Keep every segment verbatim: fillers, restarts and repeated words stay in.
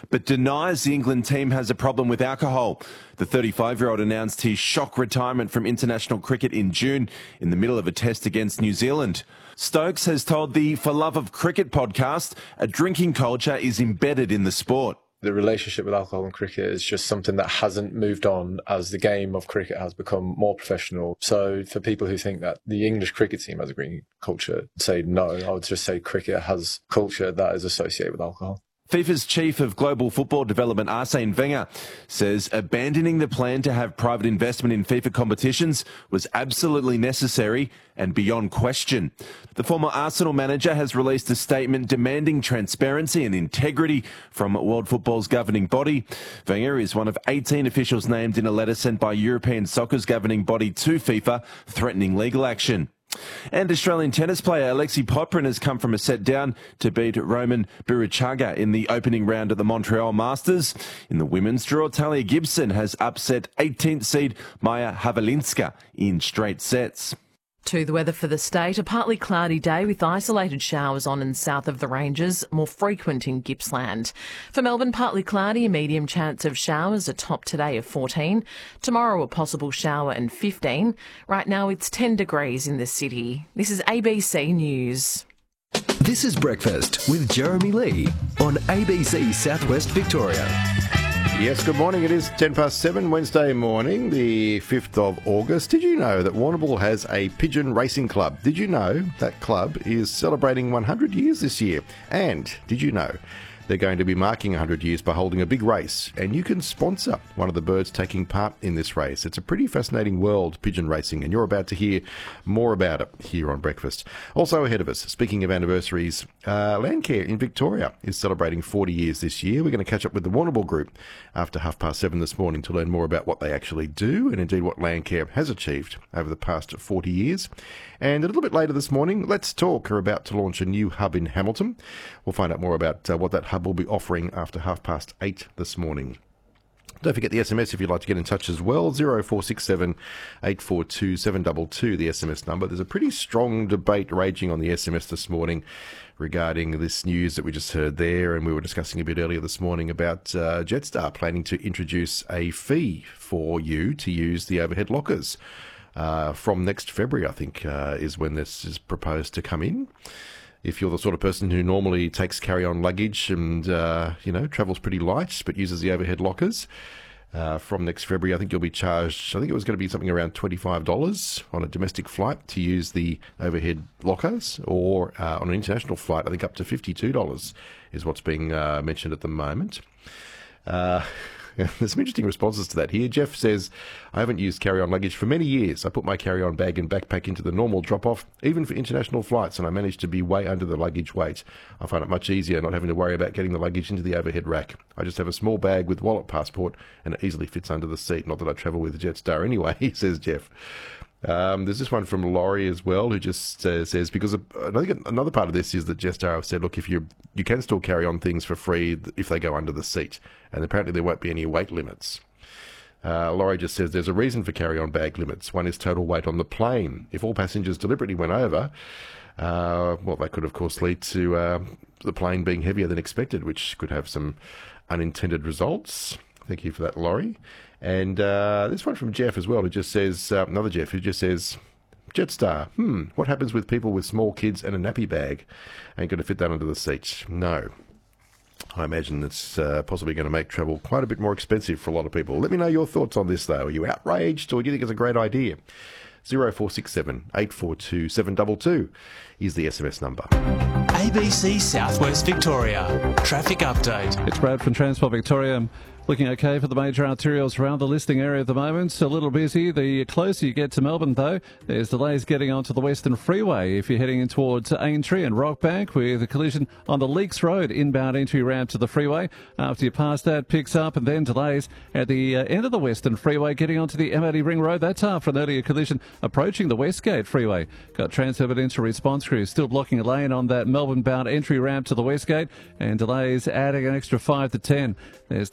but denies the England team has a problem with alcohol. The thirty-five-year-old announced his shock retirement from international cricket in June in the middle of a test against New Zealand. Stokes has told the For Love of Cricket podcast a drinking culture is embedded in the sport. The relationship with alcohol and cricket is just something that hasn't moved on as the game of cricket has become more professional. So for people who think that the English cricket team has a drinking culture, say no. I would just say cricket has culture that is associated with alcohol. FIFA's chief of global football development, Arsene Wenger, says abandoning the plan to have private investment in FIFA competitions was absolutely necessary and beyond question. The former Arsenal manager has released a statement demanding transparency and integrity from World Football's governing body. Wenger is one of eighteen officials named in a letter sent by European soccer's governing body to FIFA threatening legal action. And Australian tennis player Alexei Popyrin has come from a set down to beat Roman Buruchaga in the opening round of the Montreal Masters. In the women's draw, Talia Gibson has upset eighteenth seed Maya Havlinska in straight sets. To the weather for the state, a partly cloudy day with isolated showers on and south of the ranges, more frequent in Gippsland. For Melbourne, partly cloudy, a medium chance of showers, a top today of fourteen. Tomorrow, a possible shower and fifteen. Right now, it's ten degrees in the city. This is A B C News. This is Breakfast with Jeremy Lee on A B C Southwest Victoria. Yes, good morning. It is ten past seven, Wednesday morning, the fifth of August. Did you know that Warrnambool has a pigeon racing club? Did you know that club is celebrating one hundred years this year? And did you know they're going to be marking one hundred years by holding a big race? And you can sponsor one of the birds taking part in this race. It's a pretty fascinating world, pigeon racing, and you're about to hear more about it here on Breakfast. Also ahead of us, speaking of anniversaries, uh, Landcare in Victoria is celebrating forty years this year. We're going to catch up with the Warrnambool Group after half past seven this morning to learn more about what they actually do and indeed what Landcare has achieved over the past forty years. And a little bit later this morning, Let's Talk are about to launch a new hub in Hamilton. We'll find out more about uh, what that hub will be offering after half past eight this morning. Don't forget the S M S if you'd like to get in touch as well, zero four six seven, eight four two, seven two two, the S M S number. There's a pretty strong debate raging on the S M S this morning regarding this news that we just heard there, and we were discussing a bit earlier this morning about uh, Jetstar planning to introduce a fee for you to use the overhead lockers. Uh, from next February, I think, uh, is when this is proposed to come in. If you're the sort of person who normally takes carry-on luggage and, uh, you know, travels pretty light but uses the overhead lockers, uh, from next February, I think you'll be charged, I think it was going to be something around twenty-five dollars on a domestic flight to use the overhead lockers, or uh, on an international flight, I think up to fifty-two dollars is what's being uh, mentioned at the moment. Uh There's some interesting responses to that here. Jeff says, I haven't used carry-on luggage for many years. I put my carry-on bag and backpack into the normal drop-off, even for international flights, and I managed to be way under the luggage weight. I find it much easier not having to worry about getting the luggage into the overhead rack. I just have a small bag with wallet, passport, and it easily fits under the seat. Not that I travel with Jetstar anyway, says Jeff. Um, there's this one from Laurie as well, who just uh, says, because of, I think another part of this is that Jetstar have said, look, if you you can still carry on things for free if they go under the seat, and apparently there won't be any weight limits. Uh, Laurie just says there's a reason for carry-on bag limits. One is total weight on the plane. If all passengers deliberately went over, uh, well, that could, of course, lead to uh, the plane being heavier than expected, which could have some unintended results. Thank you for that, Laurie. And uh, this one from Jeff as well, who just says, uh, another Jeff, who just says, Jetstar, hmm, what happens with people with small kids and a nappy bag? Ain't going to fit that under the seat. No. I imagine it's uh, possibly going to make travel quite a bit more expensive for a lot of people. Let me know your thoughts on this, though. Are you outraged, or do you think it's a great idea? zero four six seven, eight four two, seven two two is the S M S number. A B C Southwest Victoria. Traffic update. It's Brad from Transport Victoria. Looking okay for the major arterials around the listing area at the moment. A little busy. The closer you get to Melbourne, though, there's delays getting onto the Western Freeway if you're heading in towards Aintree and Rockbank, with a collision on the Leaks Road inbound entry ramp to the freeway. After you pass that, picks up, and then delays at the uh, end of the Western Freeway getting onto the M eighty Ring Road. That's after an earlier collision approaching the Westgate Freeway. Got Transurban Inter Response crews still blocking a lane on that Melbourne-bound entry ramp to the Westgate, and delays adding an extra five to ten. There's delays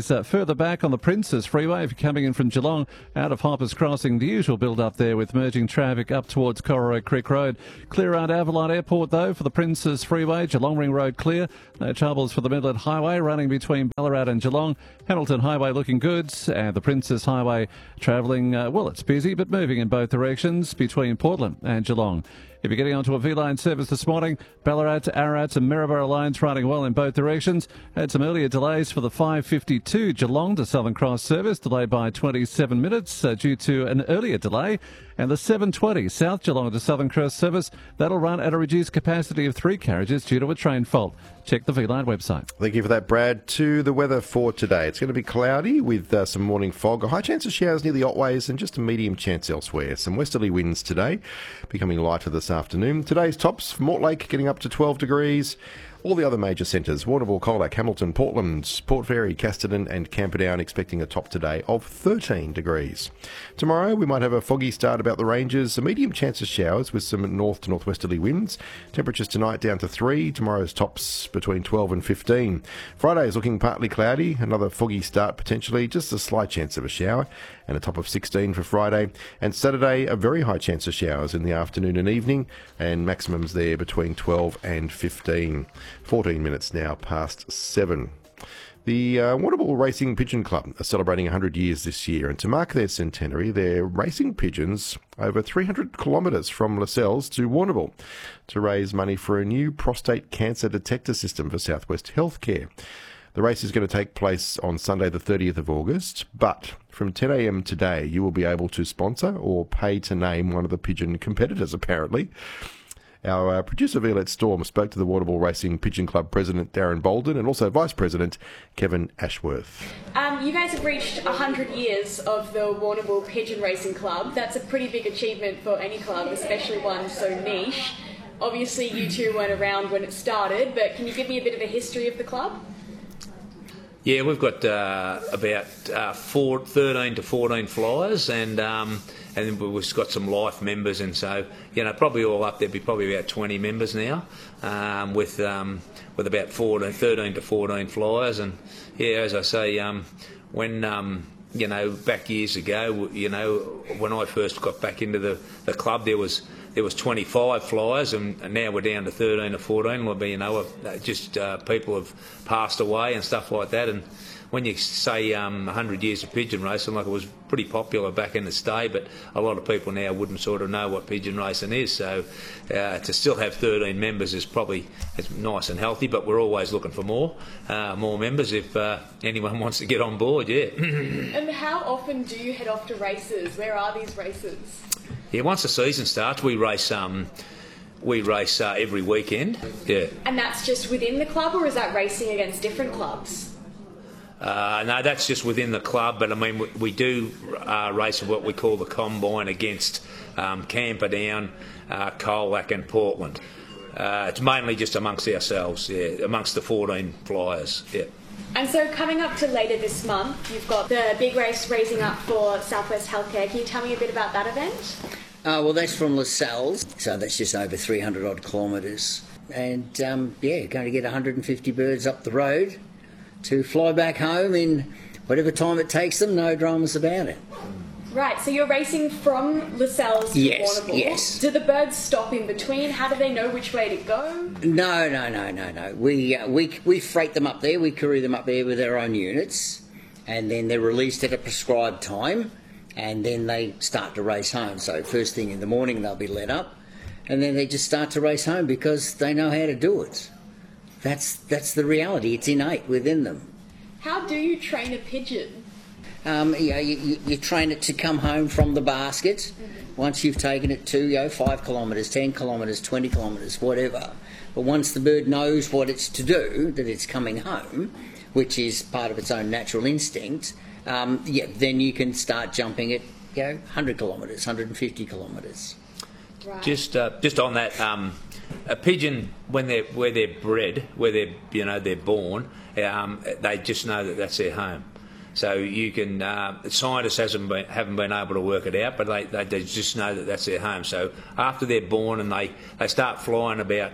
delays uh, further back on the Princes Freeway if you're coming in from Geelong out of Hoppers Crossing. The usual build-up there with merging traffic up towards Corroy Creek Road. Clear around Avalon Airport, though, for the Princes Freeway. Geelong Ring Road clear. No troubles for the Midland Highway running between Ballarat and Geelong. Hamilton Highway looking good. And the Princes Highway travelling, uh, well, it's busy, but moving in both directions between Portland and Geelong. If you're getting onto a V-Line service this morning, Ballarat, Ararat and Maryborough lines running well in both directions. Had some earlier delays for the five fifty-two Geelong to Southern Cross service, delayed by twenty-seven minutes uh, due to an earlier delay. And the seven twenty South Geelong to Southern Cross service, that'll run at a reduced capacity of three carriages due to a train fault. Check the V-Line website. Thank you for that, Brad. To the weather for today. It's going to be cloudy with uh, some morning fog, a high chance of showers near the Otways and just a medium chance elsewhere. Some westerly winds today, becoming lighter this afternoon. Today's tops for Mortlake getting up to twelve degrees. All the other major centres, Warrnambool, Colac, Hamilton, Portland, Port Fairy, Casterton and Camperdown expecting a top today of thirteen degrees. Tomorrow we might have a foggy start about the ranges, a medium chance of showers with some north to northwesterly winds. Temperatures tonight down to three, tomorrow's tops between twelve and fifteen. Friday is looking partly cloudy, another foggy start potentially, just a slight chance of a shower and a top of sixteen for Friday. And Saturday, a very high chance of showers in the afternoon and evening and maximums there between twelve and fifteen. fourteen minutes now past seven. The uh, Warrnambool Racing Pigeon Club are celebrating one hundred years this year, and to mark their centenary, they're racing pigeons over three hundred kilometres from Lascelles to Warrnambool to raise money for a new prostate cancer detector system for South West Healthcare. The race is going to take place on Sunday the thirtieth of August, but from ten a m today you will be able to sponsor or pay to name one of the pigeon competitors, apparently. Our uh, producer Violette Storm spoke to the Warrnambool Racing Pigeon Club President Darren Bolden and also Vice President Kevin Ashworth. Um, you guys have reached one hundred years of the Warrnambool Pigeon Racing Club. That's a pretty big achievement for any club, especially one so niche. Obviously you two weren't around when it started, but can you give me a bit of a history of the club? Yeah, we've got uh, about uh, four, thirteen to fourteen flyers, and um, and we've got some life members, and so you know probably all up there be probably about twenty members now, um, with um, with about fourteen, thirteen to fourteen flyers, and yeah, as I say, um, when um, you know back years ago, you know when I first got back into the, the club, there was. There was twenty-five flyers, and now we're down to thirteen or fourteen. Well, you know, just uh, people have passed away and stuff like that. And when you say um, one hundred years of pigeon racing, like it was pretty popular back in the day, but a lot of people now wouldn't sort of know what pigeon racing is. So uh, to still have thirteen members is probably it's nice and healthy, but we're always looking for more, uh, more members if uh, anyone wants to get on board. Yeah. And how often do you head off to races? Where are these races? Yeah, once the season starts, we race. Um, we race uh, every weekend. Yeah. And that's just within the club, or is that racing against different clubs? Uh, no, that's just within the club. But I mean, we, we do uh, race what we call the combine against um, Camperdown, uh, Colac, and Portland. Uh, it's mainly just amongst ourselves. Yeah, amongst the fourteen flyers. Yeah. And so coming up to later this month, you've got the big race raising up for South West Healthcare. Can you tell me a bit about that event? Uh, well, that's from Lascelles, so that's just over three hundred odd kilometres. And, um, yeah, going to get one hundred fifty birds up the road to fly back home in whatever time it takes them, no dramas about it. Right, so you're racing from Lascelles to yes, Warrnambool. Yes, Do the birds stop in between? How do they know which way to go? No, no, no, no, no. We, uh, we, we freight them up there, we courier them up there with our own units, and then they're released at a prescribed time, and then they start to race home. So first thing in the morning they'll be let up, and then they just start to race home because they know how to do it. That's, that's the reality, it's innate within them. How do you train a pigeon? Um, you, know, you, you train it to come home from the basket mm-hmm. once you've taken it to, you know, five kilometres, ten kilometres, twenty kilometres, whatever. But once the bird knows what it's to do, that it's coming home, which is part of its own natural instinct, um, yeah, then you can start jumping at, you know, one hundred kilometres, one hundred fifty kilometres. Right. Just, uh, just on that, um, a pigeon when they're where they're bred, where they're you know they're born, um, they just know that that's their home. So you can, uh, scientists hasn't been, haven't been able to work it out, but they, they, they just know that that's their home. So after they're born and they, they start flying about,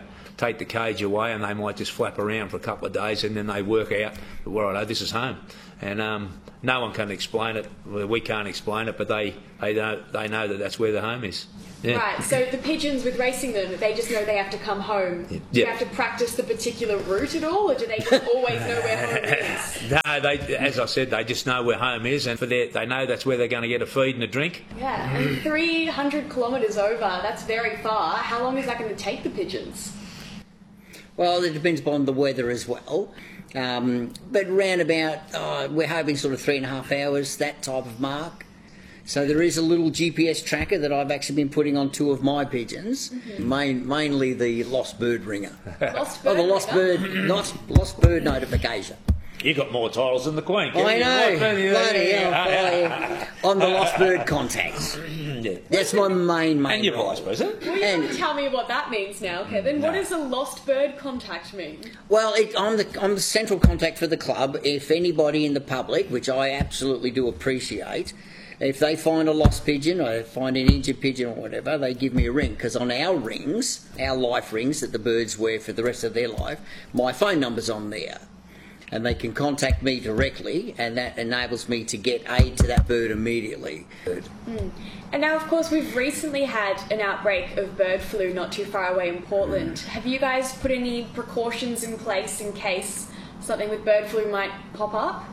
take the cage away and they might just flap around for a couple of days and then they work out, right, this is home. And um, no one can explain it. We can't explain it, but they, they, know, they know that that's where the home is. Yeah. Right, so the pigeons, with racing them, they just know they have to come home. Do yeah. you have to practice the particular route at all, or do they just always know where home is? No, they, as I said, they just know where home is, and for their, they know that's where they're going to get a feed and a drink. Yeah, and three hundred kilometres over, that's very far. How long is that going to take the pigeons? Well, it depends upon the weather as well. Um, but round about, oh, we're hoping sort of three and a half hours, that type of mark. So there is a little G P S tracker that I've actually been putting on two of my pigeons, mm-hmm. Main, mainly the lost bird ringer. Lost bird oh, the lost ringer? bird, lost, lost bird notification. You got more titles than the Queen. I know, bloody hell. I'm the lost bird contact. Yeah. That's my main, main And your vice president. Well, you and, have to tell me what that means now, Kevin. No. What does a lost bird contact mean? Well, it, I'm, the, I'm the central contact for the club. If anybody in the public, which I absolutely do appreciate, if they find a lost pigeon or find an injured pigeon or whatever, they give me a ring. Because on our rings, our life rings that the birds wear for the rest of their life, my phone number's on there. And they can contact me directly, and that enables me to get aid to that bird immediately. Mm. And now, of course, we've recently had an outbreak of bird flu not too far away in Portland. Have you guys put any precautions in place in case something with bird flu might pop up?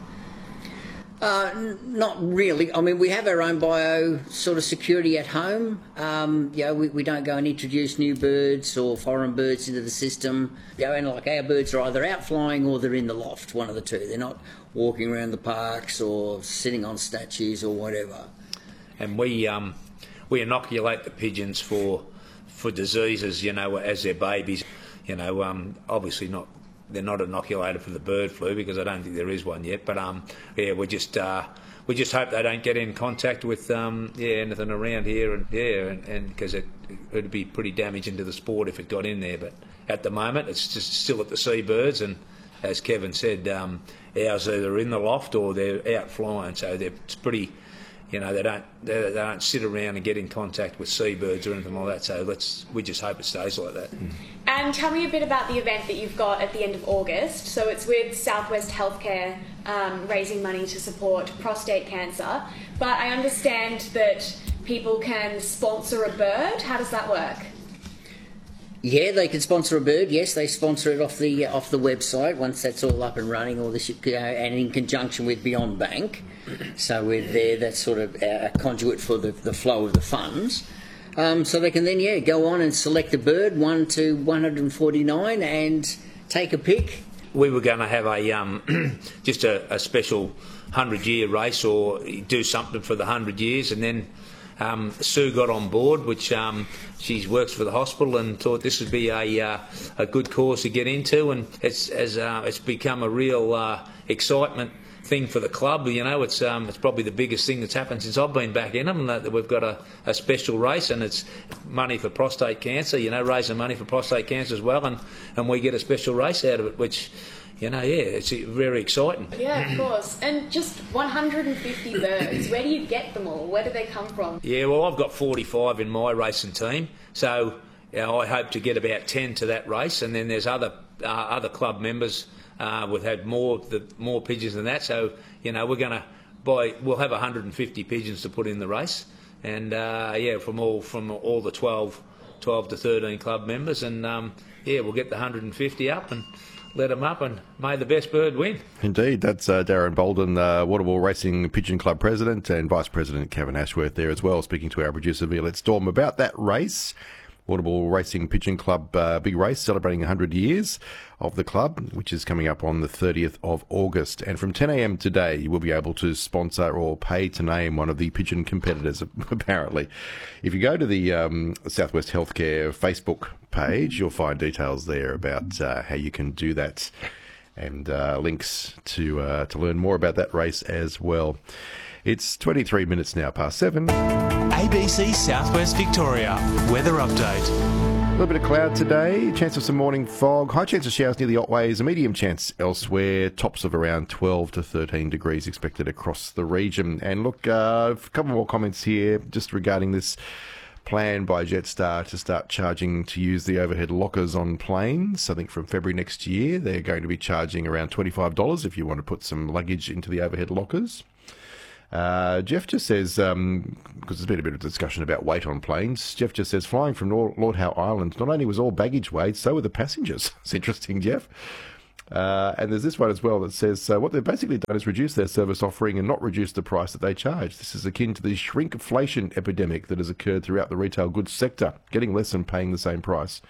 Uh, n- not really. I mean, we have our own bio sort of security at home. Um, you know, we, we don't go and introduce new birds or foreign birds into the system. You know, and like our birds are either out flying or they're in the loft, one of the two. They're not walking around the parks or sitting on statues or whatever. And we um, we inoculate the pigeons for for diseases, you know, as they're babies. You know, um, obviously not. They're not inoculated for the bird flu because I don't think there is one yet. But um, yeah, we just uh, we just hope they don't get in contact with um, yeah anything around here, and yeah, and because it it'd be pretty damaging to the sport if it got in there. But at the moment, it's just still at the seabirds, and as Kevin said, um, ours either in the loft or they're out flying, so they're it's pretty. You know, they don't they, they don't sit around and get in contact with seabirds or anything like that. So let's we just hope it stays like that. And tell me a bit about the event that you've got at the end of August. So it's with Southwest Healthcare, um, raising money to support prostate cancer. But I understand that people can sponsor a bird. How does that work? Yeah, they can sponsor a bird. Yes, they sponsor it off the off the website once that's all up and running, or this, uh, and in conjunction with Beyond Bank. So we're there. That's sort of a conduit for the, the flow of the funds. Um, so they can then yeah go on and select a bird, one to one hundred forty-nine, and take a pick. We were going to have a um, just a, a special hundred year race or do something for the hundred years, and then. Um, Sue got on board, which um, she works for the hospital, and thought this would be a uh, a good cause to get into, and it's as uh, it's become a real uh, excitement thing for the club. You know, it's um, it's probably the biggest thing that's happened since I've been back in them. That we've got a, a special race, and it's money for prostate cancer. You know, raising money for prostate cancer as well, and, and we get a special race out of it, which. You know, yeah, it's very exciting. Yeah, of course. And just one hundred fifty birds, where do you get them all? Where do they come from? Yeah, well, I've got forty-five in my racing team, so you know, I hope to get about ten to that race, and then there's other uh, other club members uh, we've had more the, more pigeons than that. So you know, we're going to buy. We'll have one hundred fifty pigeons to put in the race, and uh, yeah, from all from all the twelve, twelve to thirteen club members, and um, yeah, we'll get the one hundred fifty up and. Let them up and may the best bird win. Indeed, that's uh, Darren Bolden, uh, Waterville Racing Pigeon Club President, and Vice President Kevin Ashworth there as well, speaking to our producer Violette Storm about that race. Waterville Racing Pigeon Club uh, big race celebrating one hundred years of the club, which is coming up on the thirtieth of August. And from ten a m today, you will be able to sponsor or pay to name one of the pigeon competitors, apparently. If you go to the um, Southwest Healthcare Facebook page, you'll find details there about uh, how you can do that, and uh, links to uh, to learn more about that race as well. It's twenty-three minutes now past seven. A B C Southwest Victoria weather update. A little bit of cloud today, chance of some morning fog, high chance of showers near the Otways, a medium chance elsewhere, tops of around twelve to thirteen degrees expected across the region. And look, uh, a couple more comments here just regarding this plan by Jetstar to start charging to use the overhead lockers on planes. I think from February next year, they're going to be charging around twenty-five dollars if you want to put some luggage into the overhead lockers. Uh, Jeff just says, because um, there's been a bit of discussion about weight on planes, Jeff just says, flying from Lord Howe Island, not only was all baggage weighed, so were the passengers. It's interesting, Jeff. Uh, and there's this one as well that says uh, what they've basically done is reduce their service offering and not reduce the price that they charge. This is akin to the shrinkflation epidemic that has occurred throughout the retail goods sector, getting less and paying the same price.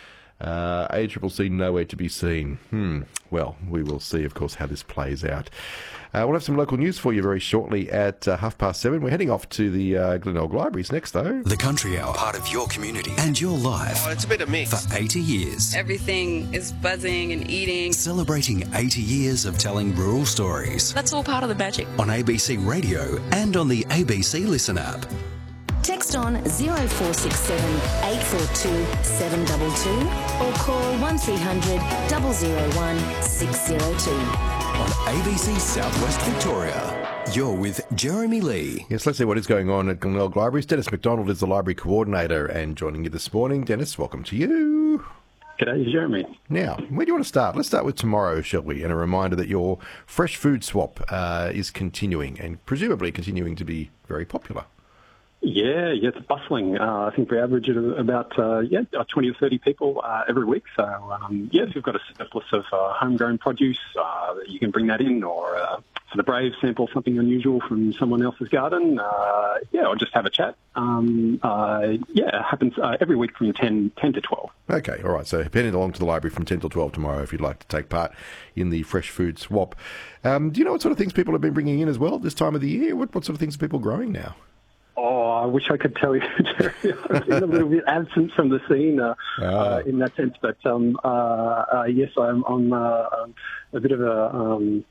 Uh, A C C C nowhere to be seen. Hmm. Well, we will see, of course, how this plays out. Uh, we'll have some local news for you very shortly at uh, half past seven. We're heading off to the uh, Glenelg Libraries next, though. The Country Hour, part of your community and your life. Oh, it's a bit of mix. For eighty years. Everything is buzzing and eating. Celebrating eighty years of telling rural stories. That's all part of the magic. On A B C Radio and on the A B C Listen app. Text on zero four six seven eight four two seven two two or call one three hundred zero zero one six zero two. On A B C Southwest Victoria, you're with Jeremy Lee. Yes, let's see what is going on at Glenelg Libraries. Dennis McDonald is the library coordinator and joining you this morning. Dennis, welcome to you. G'day, Jeremy. Now, where do you want to start? Let's start with tomorrow, shall we? And a reminder that your fresh food swap uh, is continuing and presumably continuing to be very popular. Yeah, yeah, it's bustling. Uh, I think we average at about uh, yeah twenty or thirty people uh, every week. So um, yeah, if you've got a surplus of uh, homegrown produce, uh, you can bring that in, or uh, for the brave, sample something unusual from someone else's garden. Uh, yeah, or just have a chat. Um, uh, yeah, it happens uh, every week from ten to twelve. Okay, all right. So heading along to the library from ten till twelve tomorrow if you'd like to take part in the fresh food swap. Um, do you know what sort of things people have been bringing in as well this time of the year? What, what sort of things are people growing now? Oh, I wish I could tell you, Jerry. I've been a little bit absent from the scene uh, ah. uh, in that sense. But um, uh, uh, yes, I'm, I'm uh, a bit of a, um,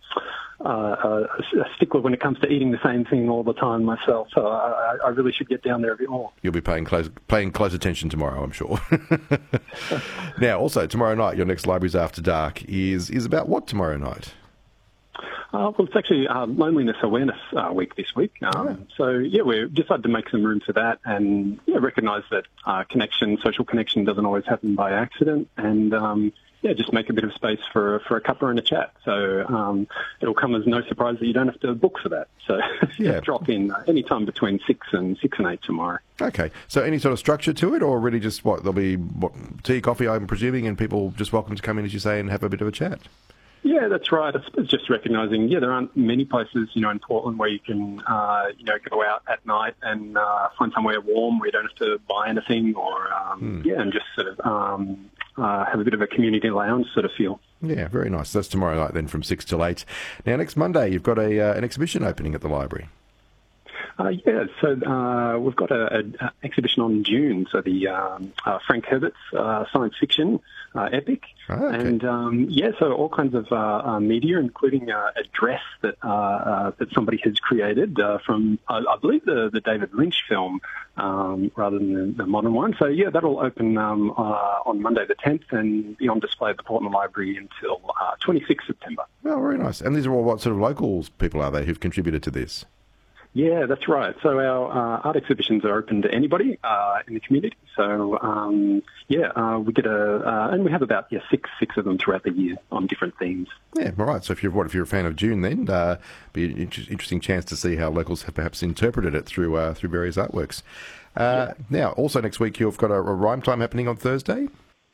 uh, a stickler when it comes to eating the same thing all the time myself. So I, I really should get down there a bit more. You'll be paying close, paying close attention tomorrow, I'm sure. Now, also, tomorrow night, your next Libraries After Dark is, is about what tomorrow night? Uh, well, it's actually uh, Loneliness Awareness uh, Week this week. Um, oh. So, yeah, we decided to make some room for that and yeah, recognise that uh, connection, social connection doesn't always happen by accident and, um, yeah, just make a bit of space for, for a cuppa and a chat. So um, it'll come as no surprise that you don't have to book for that. So yeah. Just drop in uh, any time between six and six and eight tomorrow. Okay. So any sort of structure to it or really just what? There'll be what, tea, coffee, I'm presuming, and people just welcome to come in, as you say, and have a bit of a chat? Yeah, that's right. It's just recognising, yeah, there aren't many places, you know, in Portland where you can, uh, you know, go out at night and uh, find somewhere warm where you don't have to buy anything or, um, mm. yeah, and just sort of um, uh, have a bit of a community lounge sort of feel. Yeah, very nice. That's tomorrow night then from six till eight. Now, next Monday, you've got a uh, an exhibition opening at the library. Uh, yeah, so uh, we've got an exhibition on June, so the um, uh, Frank Herbert's uh, science fiction uh, epic. Oh, okay. And, um, yeah, so all kinds of uh, uh, media, including uh, a dress that uh, uh, that somebody has created uh, from, uh, I believe, the, the David Lynch film um, rather than the, the modern one. So, yeah, that'll open um, uh, on Monday the tenth and be on display at the Portland Library until uh, twenty-sixth of September. Oh, very nice. And these are all what sort of locals people are they who've contributed to this? Yeah, that's right. So our uh, art exhibitions are open to anybody uh, in the community. So um, yeah, uh, we get a uh, and we have about yeah six six of them throughout the year on different themes. Yeah, all right. So if you're what if you're a fan of June, then uh, be an inter- interesting chance to see how locals have perhaps interpreted it through uh, through various artworks. Uh, yeah. Now, also next week you've got a, a rhyme time happening on Thursday.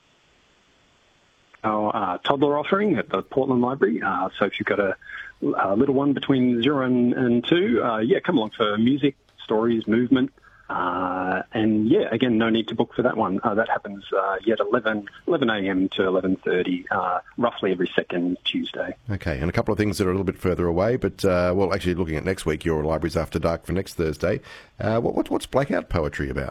Our uh, toddler offering at the Portland Library. Uh, so if you've got a, a little one between zero and, and two, uh, yeah, come along for music, stories, movement. Uh, and, yeah, again, no need to book for that one. Uh, that happens uh, yeah, at eleven a.m. to eleven thirty, uh, roughly every second Tuesday. Okay, and a couple of things that are a little bit further away, but, uh, well, actually looking at next week, your Libraries After Dark for next Thursday. Uh, what, what, what's Blackout Poetry about?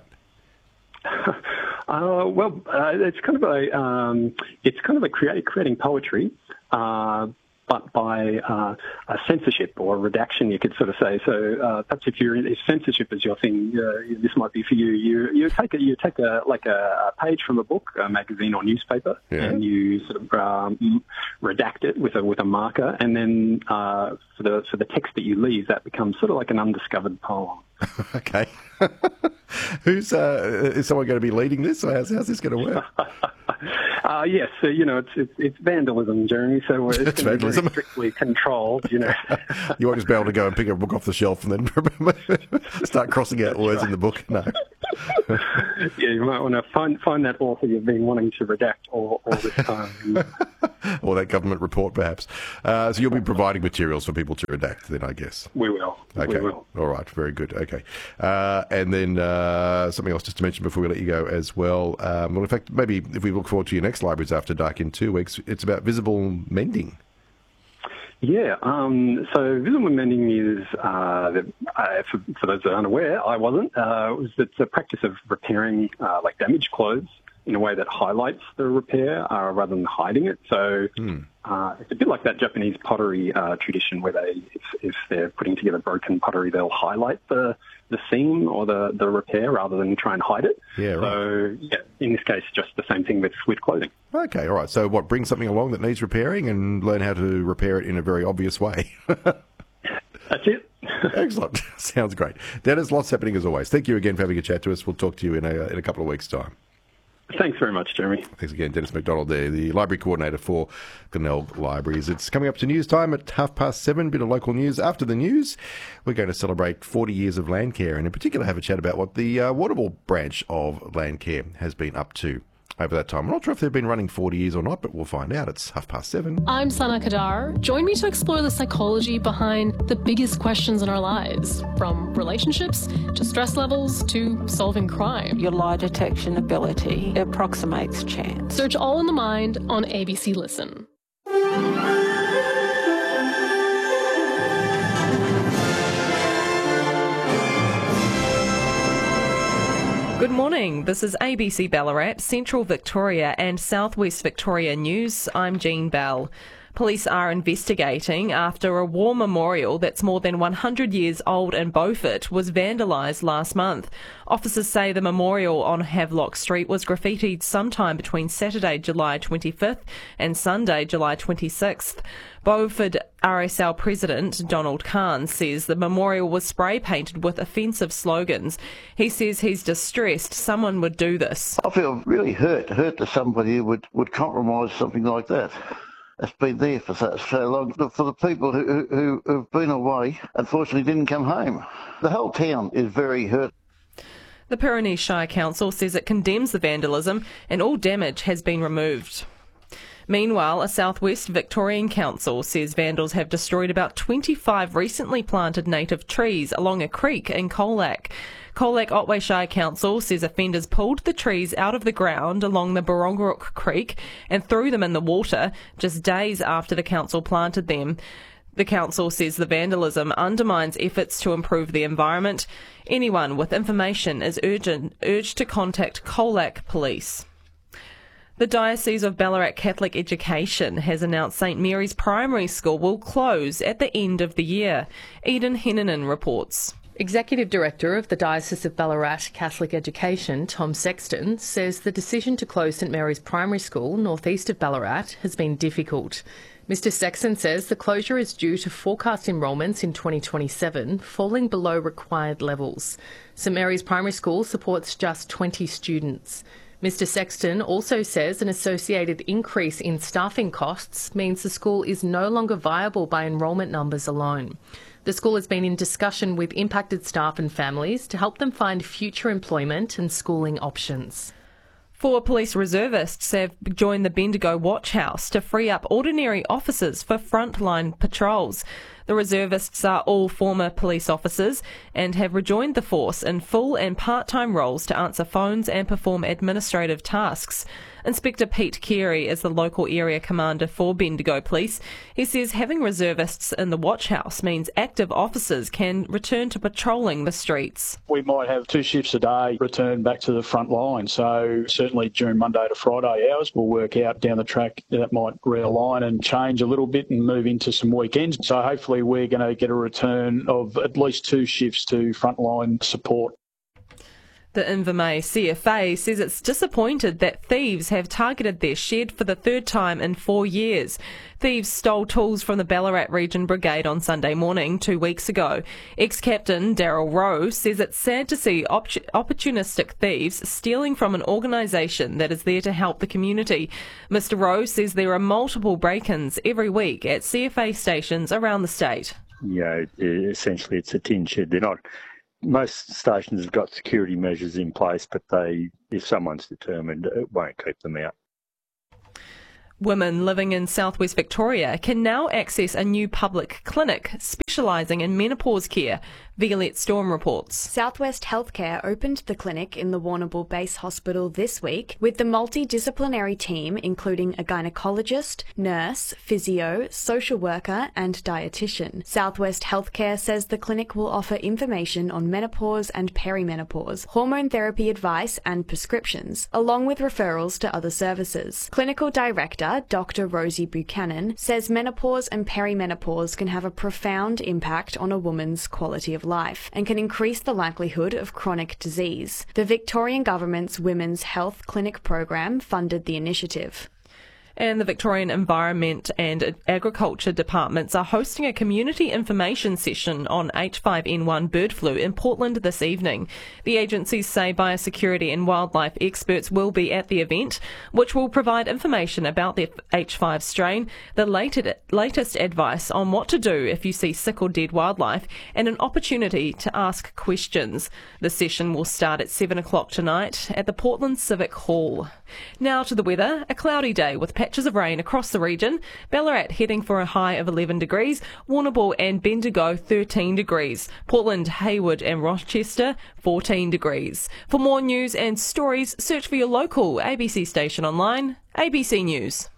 Uh, well, uh, it's kind of a um, it's kind of a create, creating poetry, uh, but by uh, a censorship or redaction, you could sort of say. So uh, perhaps if you're if censorship is your thing, uh, this might be for you. You you take a you take a like a, a page from a book, a magazine or newspaper, yeah. and you sort of um, redact it with a with a marker, and then uh, for the for the text that you leave, that becomes sort of like an undiscovered poem. Okay. Who's uh, is someone going to be leading this? Or how's, how's this going to work? Uh, yes, so, you know, it's, it's it's vandalism, Jeremy, so it's, It's going to be vandalism. very strictly controlled, you know. You won't just be able to go and pick a book off the shelf and then start crossing out words in the book. No. Yeah, you might want to find find that author you've been wanting to redact all, all this time. Or that government report, perhaps. Uh, so you'll be providing materials for people to redact then, I guess. We will. Okay. We will. All right. Very good. Okay. Uh, and then uh, something else just to mention before we let you go as well. Um, well, in fact, maybe if we look forward to your next Libraries After Dark in two weeks, it's about visible mending. Yeah, um, so visible mending is, uh, the, uh, for, for those that are unaware, I wasn't, uh, it was it's a practice of repairing uh, like damaged clothes in a way that highlights the repair uh, rather than hiding it. So Hmm. uh, it's a bit like that Japanese pottery uh, tradition where they, if, if they're putting together broken pottery, they'll highlight the, the seam or the, the repair rather than try and hide it. Yeah, right. So yeah, in this case, just the same thing with, with clothing. Okay, all right. So what, bring something along that needs repairing and learn how to repair it in a very obvious way. That's it. Excellent. Sounds great. Dennis, lots happening as always. Thank you again for having a chat to us. We'll talk to you in a, in a couple of weeks' time. Thanks very much, Jeremy. Thanks again, Dennis McDonald there, the Library Coordinator for Glenelg Libraries. It's coming up to news time at half past seven, bit of local news. After the news, we're going to celebrate forty years of Landcare and in particular have a chat about what the uh, Warrnambool branch of Landcare has been up to over that time. I'm not sure if they've been running forty years or not, but we'll find out. It's half past seven. I'm Sana Kadar. Join me to explore the psychology behind the biggest questions in our lives, from relationships to stress levels to solving crime. Your lie detection ability approximates chance. Search All in the Mind on A B C Listen. Good morning. This is A B C Ballarat, Central Victoria and Southwest Victoria News. I'm Jean Bell. Police are investigating after a war memorial that's more than one hundred years old in Beaufort was vandalised last month. Officers say the memorial on Havelock Street was graffitied sometime between Saturday, July twenty-fifth and Sunday, July twenty-sixth. Beaufort R S L President Donald Kahn says the memorial was spray painted with offensive slogans. He says he's distressed someone would do this. I feel really hurt, hurt that somebody would, would compromise something like that. It's been there for so, so long. For the people who, who, who've been away, unfortunately didn't come home. The whole town is very hurt. The Pyrenees Shire Council says it condemns the vandalism and all damage has been removed. Meanwhile, a Southwest Victorian council says vandals have destroyed about twenty-five recently planted native trees along a creek in Colac. Colac Otway Shire Council says offenders pulled the trees out of the ground along the Barongarook Creek and threw them in the water just days after the council planted them. The council says the vandalism undermines efforts to improve the environment. Anyone with information is urgent, urged to contact Colac Police. The Diocese of Ballarat Catholic Education has announced St Mary's Primary School will close at the end of the year. Eden Hennanen reports. Executive Director of the Diocese of Ballarat Catholic Education, Tom Sexton, says the decision to close St Mary's Primary School, northeast of Ballarat, has been difficult. Mister Sexton says the closure is due to forecast enrolments in twenty twenty-seven falling below required levels. St Mary's Primary School supports just twenty students. Mister Sexton also says an associated increase in staffing costs means the school is no longer viable by enrolment numbers alone. The school has been in discussion with impacted staff and families to help them find future employment and schooling options. Four police reservists have joined the Bendigo Watch House to free up ordinary officers for frontline patrols. The reservists are all former police officers and have rejoined the force in full and part-time roles to answer phones and perform administrative tasks. Inspector Pete Carey is the local area commander for Bendigo Police. He says having reservists in the Watch House means active officers can return to patrolling the streets. We might have two shifts a day return back to the front line, so certainly during Monday to Friday hours we'll work out down the track that might realign and change a little bit and move into some weekends. So hopefully we're going to get a return of at least two shifts to frontline support. The Invermay C F A says it's disappointed that thieves have targeted their shed for the third time in four years. Thieves stole tools from the Ballarat Region Brigade on Sunday morning two weeks ago. Ex-Captain Daryl Rowe says it's sad to see op- opportunistic thieves stealing from an organisation that is there to help the community. Mister Rowe says there are multiple break-ins every week at C F A stations around the state. You know, essentially it's a tin shed. They're not... Most stations have got security measures in place, but they, if someone's determined, it won't keep them out. Women living in southwest Victoria can now access a new public clinic specialising in menopause care. Violette Storm reports. Southwest Healthcare opened the clinic in the Warrnambool Base Hospital this week with the multidisciplinary team including a gynaecologist, nurse, physio, social worker and dietitian. Southwest Healthcare says the clinic will offer information on menopause and perimenopause, hormone therapy advice and prescriptions, along with referrals to other services. Clinical Director Doctor Rosie Buchanan says menopause and perimenopause can have a profound impact on a woman's quality of life and can increase the likelihood of chronic disease. The Victorian Government's Women's Health Clinic program funded the initiative. And the Victorian Environment and Agriculture Departments are hosting a community information session on H five N one bird flu in Portland this evening. The agencies say biosecurity and wildlife experts will be at the event, which will provide information about the H five strain, the latest advice on what to do if you see sick or dead wildlife, and an opportunity to ask questions. The session will start at seven o'clock tonight at the Portland Civic Hall. Now to the weather. A cloudy day with patches of rain across the region. Ballarat heading for a high of eleven degrees. Warrnambool and Bendigo thirteen degrees. Portland, Hayward and Rochester fourteen degrees. For more news and stories, search for your local A B C station online. A B C News.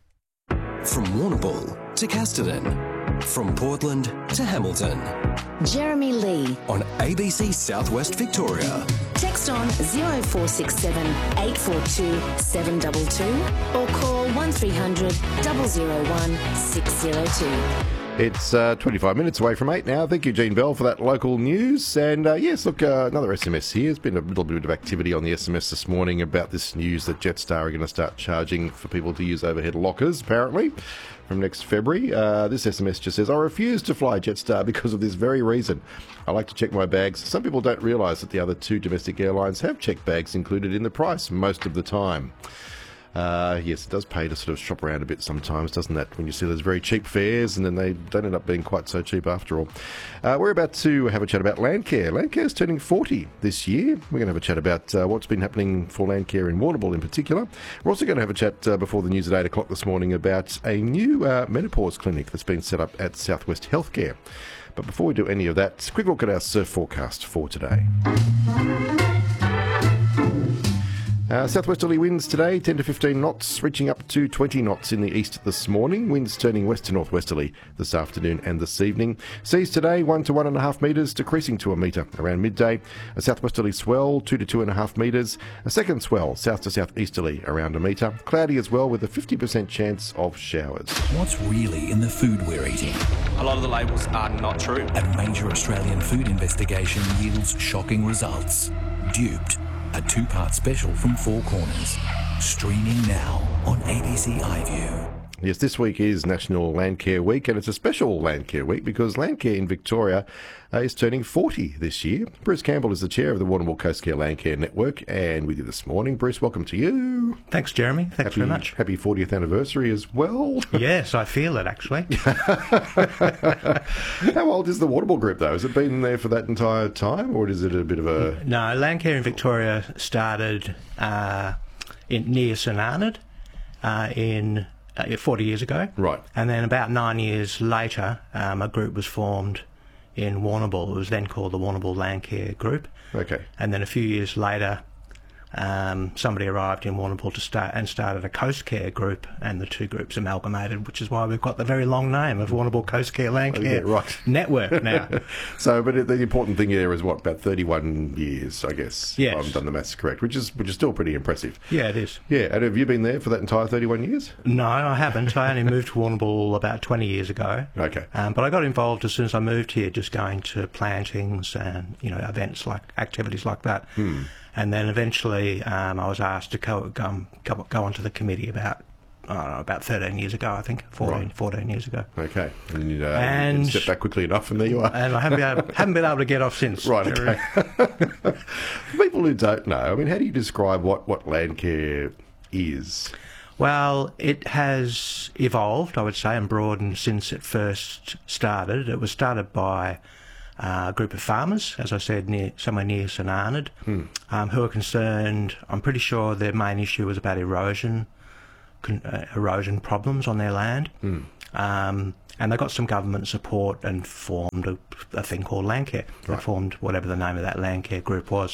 From Warrnambool to Casterton. From Portland to Hamilton. Jeremy Lee. On A B C Southwest Victoria. Text on zero four six seven, eight four two, seven two two or call one three hundred, zero zero one, six zero two. It's uh, twenty-five minutes away from eight now. Thank you, Jean Bell, for that local news. And uh, yes, look, uh, another S M S here. There's been a little bit of activity on the S M S this morning about this news that Jetstar are going to start charging for people to use overhead lockers, apparently, from next February. Uh, this S M S just says, I refuse to fly Jetstar because of this very reason. I like to check my bags. Some people don't realise that the other two domestic airlines have checked bags included in the price most of the time. Uh, yes, it does pay to sort of shop around a bit sometimes, doesn't that? When you see those very cheap fares and then they don't end up being quite so cheap after all. Uh, we're about to have a chat about Landcare. Landcare is turning forty this year. We're going to have a chat about uh, what's been happening for Landcare in Warrnambool in particular. We're also going to have a chat uh, before the news at eight o'clock this morning about a new uh, menopause clinic that's been set up at Southwest Healthcare. But before we do any of that, quick look at our surf forecast for today. Uh, southwesterly winds today, ten to fifteen knots, reaching up to twenty knots in the east this morning. Winds turning west to northwesterly this afternoon and this evening. Seas today, one to one and a half metres, decreasing to a metre around midday. A southwesterly swell, two to two and a half metres. A second swell, south to southeasterly, around a metre. Cloudy as well, with a fifty percent chance of showers. What's really in the food we're eating? A lot of the labels are not true. A major Australian food investigation yields shocking results. Duped. A two-part special from Four Corners. Streaming now on A B C iView. Yes, this week is National Landcare Week, and it's a special Landcare Week because Landcare in Victoria uh, is turning forty this year. Bruce Campbell is the chair of the Warrnambool Coast Care Landcare Network, and with you this morning. Bruce, welcome to you. Thanks, Jeremy. Thanks happy, very much. Happy fortieth anniversary as well. Yes, I feel it, actually. How old is the Warrnambool group, though? Has it been there for that entire time, or is it a bit of a... No, Landcare in Victoria started uh, in, near St Arnaud uh, in... Uh, forty years ago. Right. And then about nine years later, um, a group was formed in Warrnambool. It was then called the Warrnambool Landcare Group. Okay. And then a few years later, um, somebody arrived in Warrnambool to start and started a Coast Care Group, and the two groups amalgamated, which is why we've got the very long name of Warrnambool Coast Care Landcare yeah, right. Network now. So, but the important thing there is what, about thirty-one years, I guess. Yes. I've done the maths correct, which is which is still pretty impressive. Yeah, it is. Yeah, and have you been there for that entire thirty-one years? No, I haven't. I only moved to Warrnambool about twenty years ago. Okay. Um, but I got involved as soon as I moved here, just going to plantings and, you know, events like, activities like that. Hmm. And then eventually um, I was asked to go, go, go, go onto the committee about, I don't know, about thirteen years ago, I think, fourteen, Right. fourteen years ago. Okay. And you uh, And- you step back quickly enough, and there you are. And I haven't been able, haven't been able to get off since. Right, okay. For people who don't know, I mean, how do you describe what, what Landcare is? Well, it has evolved, I would say, and broadened since it first started. It was started by uh, a group of farmers, as I said, near somewhere near St Arnaud, Hmm. um, who are concerned. I'm pretty sure their main issue was about erosion, con- uh, erosion problems on their land. Hmm. Um, and they got some government support and formed a, a thing called Landcare. They Right. formed whatever the name of that Landcare group was.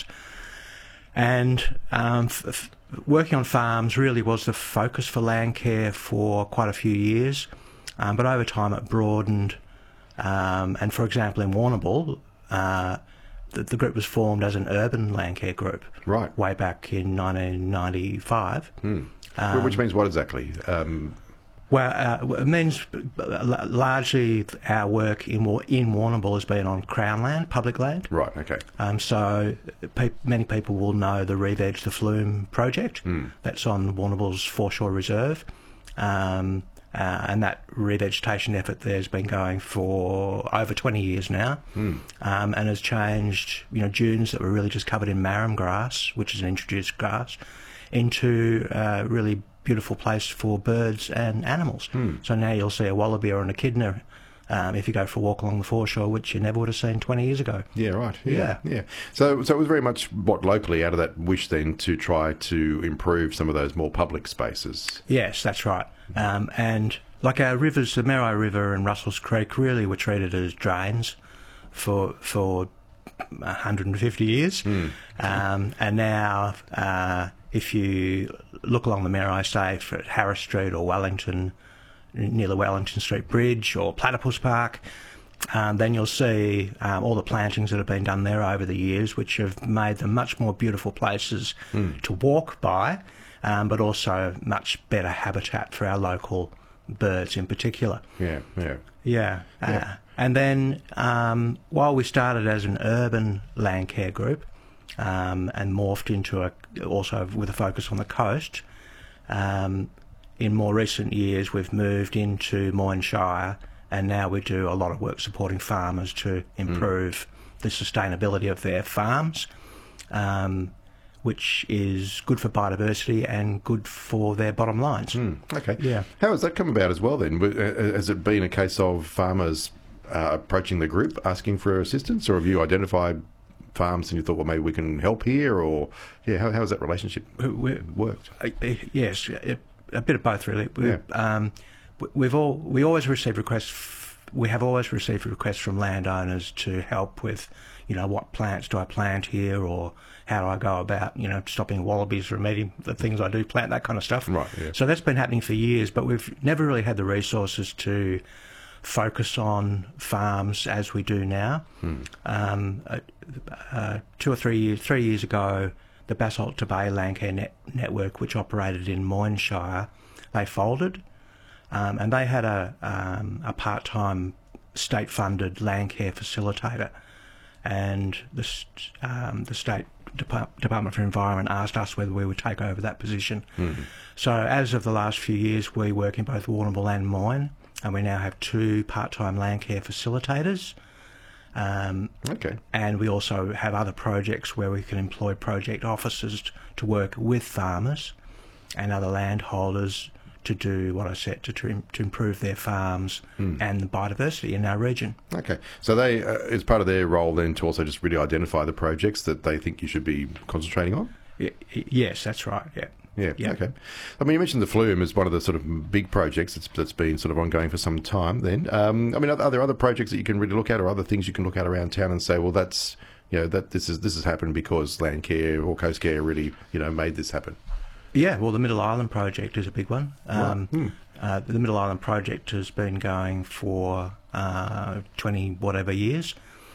And um, f- f- working on farms really was the focus for Landcare for quite a few years. Um, but over time it broadened. Um, and for example, in Warrnambool, uh, the, the group was formed as an urban Landcare group. Right. Way back in nineteen ninety-five. Hmm. Um, Which means what exactly? Um, Well, uh, it means l- largely our work in Wa- in Warrnambool has been on Crown land, public land. right, okay. Um, so pe- many people will know the Re-veg the Flume project. Hmm. That's on Warrnambool's Foreshore Reserve. Um, uh, and that revegetation effort there has been going for over twenty years now. Hmm. Um, and has changed, you know, dunes that were really just covered in marram grass, which is an introduced grass, into uh, really beautiful place for birds and animals. Hmm. So now you'll see a wallaby or an echidna um, if you go for a walk along the foreshore, which you never would have seen twenty years ago. Yeah, right. Yeah, Yeah. yeah. So, so it was very much what locally out of that wish then to try to improve some of those more public spaces. Yes, that's right. Um, and like our rivers, the Merri River and Russell's Creek really were treated as drains for for one hundred fifty years. Um, and now, uh, if you look along the Merri, say for Harris Street or Wellington, near the Wellington Street Bridge or Platypus Park, um, then you'll see um, all the plantings that have been done there over the years, which have made them much more beautiful places to walk by, um, but also much better habitat for our local birds in particular. Yeah, yeah. Yeah. Yeah. Uh, and then um, while we started as an urban Landcare group um, and morphed into a, also with a focus on the coast, um, in more recent years we've moved into Moyne Shire, and now we do a lot of work supporting farmers to improve the sustainability of their farms, um, which is good for biodiversity and good for their bottom lines. Mm, okay. Yeah. How has that come about as well then? W- uh, Has it been a case of farmers uh, approaching the group asking for assistance, or have you identified farms and you thought, well, maybe we can help here, or yeah, how, how has that relationship We- worked? Uh, uh, Yes, a, a bit of both really. We, Yeah. um, we- we've all we always receive requests. F- we have always received requests from landowners to help with, you know, what plants do I plant here, or how do I go about, you know, stopping wallabies from eating the things I do plant, that kind of stuff. Right. Yeah. So that's been happening for years, but we've never really had the resources to focus on farms as we do now. Hmm. Um, uh, uh, two or three years, three years ago, the Basalt to Bay Landcare net, network, which operated in Moyne Shire, they folded, um, and they had a um, a part-time state-funded Landcare facilitator, and the st- um, the state Depart- Department for Environment asked us whether we would take over that position. Mhm. So as of the last few years, we work in both Warrnambool and Moyne, and we now have two part-time Landcare facilitators. Um, okay. And we also have other projects where we can employ project officers t- to work with farmers and other landholders to do what I said, to, to, to improve their farms Hmm. and the biodiversity in our region. Okay. So they, uh, it's part of their role then to also just really identify the projects that they think you should be concentrating on? Y- y- yes, that's right, yeah. Yeah, Yeah. okay. I mean, you mentioned the Flume as one of the sort of big projects that's, that's been sort of ongoing for some time then. Um, I mean, are, are there other projects that you can really look at, or other things you can look at around town and say, well, that's, you know, that this is this has happened because Landcare or Coast Care really, you know, made this happen? Yeah, well, the Middle Island project is a big one. Um, Right. Hmm. uh, the Middle Island project has been going for uh, twenty whatever years.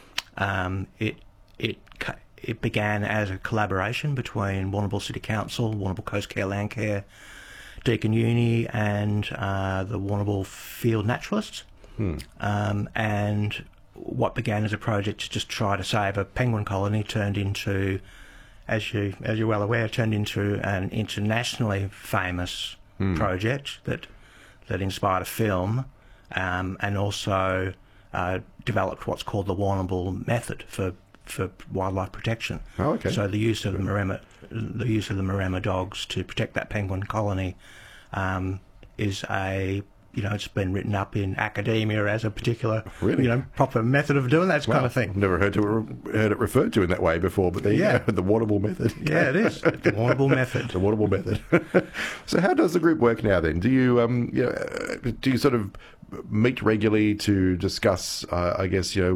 Um, it it cu- it began as a collaboration between Warrnambool City Council, Warrnambool Coast Care Landcare, Deakin Uni, and uh, the Warrnambool Field Naturalists. Hmm. Um, and what began as a project to just try to save a penguin colony turned into as you as you're well aware, turned into an internationally famous Hmm. project that that inspired a film, um, and also uh, developed what's called the Warrnambool method for for wildlife protection. Oh, okay. So the use of the Maremma, the use of the Maremma dogs to protect that penguin colony um, is a you know, it's been written up in academia as a particular, Really? you know, proper method of doing that Wow. kind of thing. I've never heard, to, heard it referred to in that way before, but there you Yeah. go, the Warrnambool method. Yeah, it is. The Warrnambool method. The Warrnambool method. So how does the group work now then? Do you, um, you know, uh, do you sort of meet regularly to discuss, uh, I guess, you know,